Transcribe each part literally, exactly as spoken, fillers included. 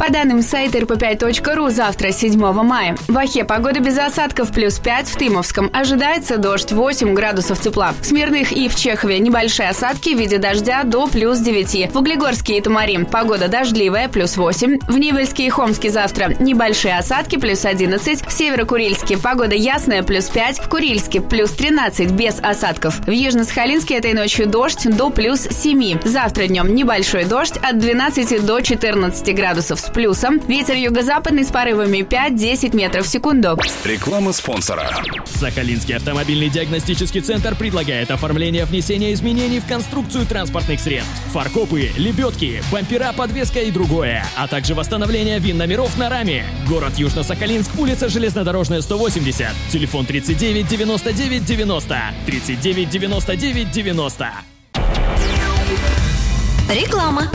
По данным сайта эр пэ пять точка ру, завтра, седьмого мая, в Охе погода без осадков плюс пять, в Тымовском ожидается дождь восемь градусов тепла. В Смирных и в Чехове небольшие осадки в виде дождя до плюс девяти. В Углегорске и Томари погода дождливая плюс восемь. В Невельске и Хомске завтра небольшие осадки плюс одиннадцать. В Северо-Курильске погода ясная плюс пять. В Курильске плюс тринадцать без осадков. В Южно-Сахалинске этой ночью дождь до плюс семи. Завтра днем небольшой дождь от двенадцати до четырнадцати градусов с плюсом. Ветер юго-западный с порывами пять-десять метров в секунду. Реклама спонсора. Сахалинский автомобильный диагностический центр предлагает оформление внесения изменений в конструкцию транспортных средств. Фаркопы, лебедки, бампера, подвеска и другое. А также восстановление ВИН-номеров на раме. Город Южно-Сахалинск, улица Железнодорожная, сто восемьдесят. Телефон тридцать девять девяносто девять девяносто. тридцать девять девяносто девять девяносто. Реклама.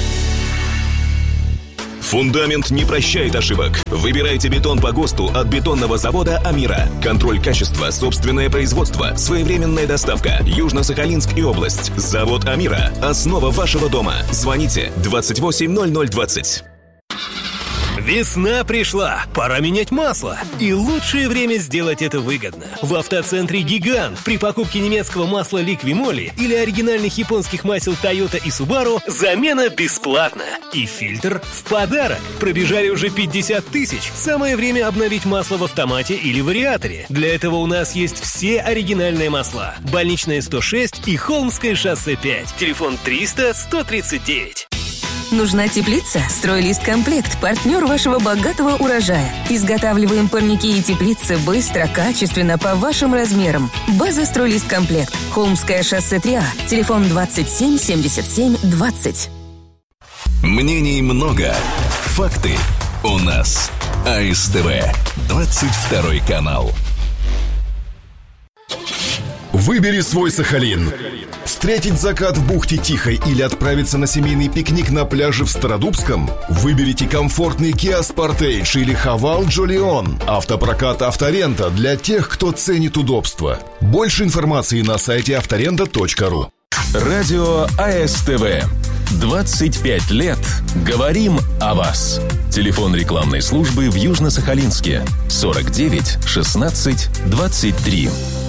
Фундамент не прощает ошибок. Выбирайте бетон по ГОСТу от бетонного завода «Амира». Контроль качества, собственное производство, своевременная доставка. Южно-Сахалинск и область. Завод «Амира». Основа вашего дома. Звоните двадцать восемь ноль ноль двадцать. Весна пришла, пора менять масло. И лучшее время сделать это выгодно. В автоцентре «Гигант» при покупке немецкого масла «Ликвимоли» или оригинальных японских масел Toyota и Subaru замена бесплатна. И фильтр в подарок. Пробежали уже пятьдесят тысяч. Самое время обновить масло в автомате или вариаторе. Для этого у нас есть все оригинальные масла. Больничная сто шесть и Холмское шоссе пять. Телефон триста сто тридцать девять. Нужна теплица? Стройлист-комплект – партнер вашего богатого урожая. Изготавливаем парники и теплицы быстро, качественно, по вашим размерам. База «Стройлист-комплект». Холмское шоссе три А. Телефон двадцать семь семьдесят семь двадцать. Мнений много. Факты у нас. а эс тэ вэ. двадцать второй канал. Выбери свой Сахалин. Встретить закат в бухте Тихой или отправиться на семейный пикник на пляже в Стародубском? Выберите комфортный Kia Sportage или Haval Jolion. Автопрокат «Авторента» для тех, кто ценит удобство. Больше информации на сайте авторента точка ру. Радио а эс тэ вэ. двадцать пять лет. Говорим о вас. Телефон рекламной службы в Южно-Сахалинске. сорок девять шестнадцать двадцать три.